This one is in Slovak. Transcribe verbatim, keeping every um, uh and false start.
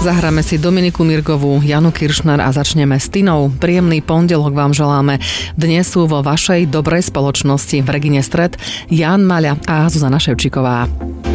Zahráme si Dominiku Mirgovú, Janu Kiršner a začneme s Tinou. Príjemný pondelok vám želáme. Dnes sú vo vašej dobrej spoločnosti v Regine Stred Ján Maľa a Zuzana Ševčíková.